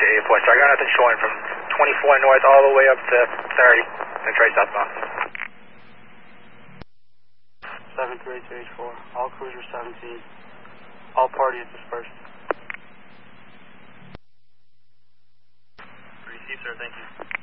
8-4. So I got nothing showing from 24 north all the way up to 30. And try southbound. 738-4. All cruiser 17. All parties dispersed. Received, sir. Thank you.